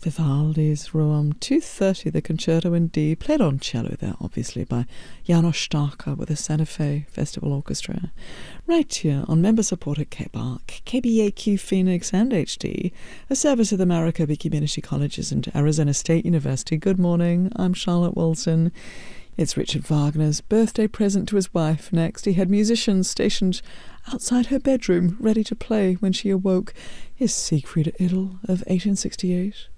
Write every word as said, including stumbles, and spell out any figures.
Vivaldi's Roam two thirty, the Concerto in D, played on cello there, obviously, by János Starker with the Santa Fe Festival Orchestra. Right here on member-supported K B A R, K B A Q Phoenix and H D, a service of the Maricopa Community Colleges and Arizona State University. Good morning, I'm Charlotte Wilson. It's Richard Wagner's birthday present to his wife next. He had musicians stationed outside her bedroom, ready to play when she awoke. His Siegfried Idyll of eighteen sixty-eight.